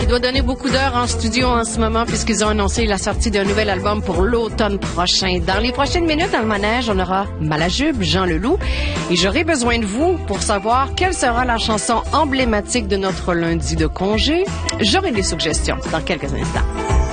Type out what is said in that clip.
doit donner beaucoup d'heures en studio en ce moment puisqu'ils ont annoncé la sortie d'un nouvel album pour l'automne prochain. Dans les prochaines minutes, dans le manège, on aura Malajube, Jean Leloup. Et j'aurai besoin de vous pour savoir quelle sera la chanson emblématique de notre lundi de congé. J'aurai des suggestions dans quelques instants.